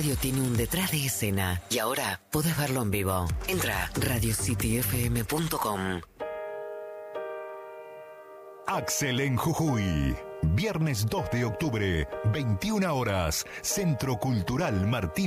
radio tiene un detrás de escena y ahora podés verlo en vivo. Entra a radiocityfm.com. Axel en Jujuy. Viernes 2 de octubre, 21 horas, Centro Cultural Martín